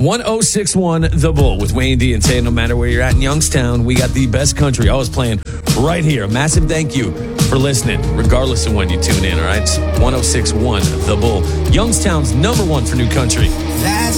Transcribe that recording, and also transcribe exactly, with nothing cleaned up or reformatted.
one oh six one The Bull with Wayne D and Tay. No matter where you're at in Youngstown, we got the best country always playing right here. A massive thank you for listening, regardless of when you tune in, all right? It's one oh six one The Bull, Youngstown's number one for new country. That's